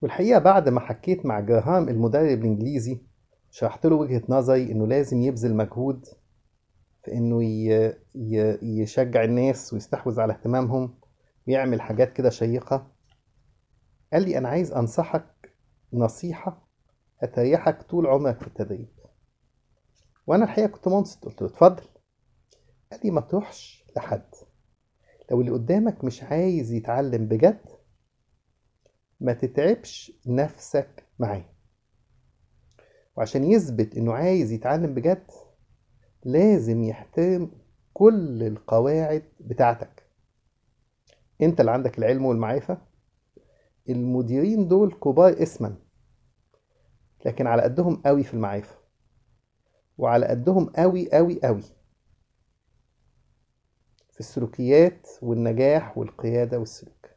والحقيقة بعد ما حكيت مع جراهام المدرب الإنجليزي، شرحت له وجهة نظري إنه لازم يبذل مجهود في إنه يشجع الناس ويستحوذ على اهتمامهم ويعمل حاجات كده شيقة. قال لي أنا عايز أنصحك نصيحة هتريحك طول عمرك في التدريب. وأنا الحقيقة كنت منصت، قلت له اتفضل. قال لي ما تروحش لحد، لو اللي قدامك مش عايز يتعلم بجد ما تتعبش نفسك معاه. وعشان يثبت إنه عايز يتعلم بجد لازم يحترم كل القواعد بتاعتك. انت اللي عندك العلم والمعرفة، المديرين دول كبار اسما لكن على قدهم قوي في المعرفة، وعلى قدهم قوي قوي قوي في السلوكيات والنجاح والقيادة والسلوك.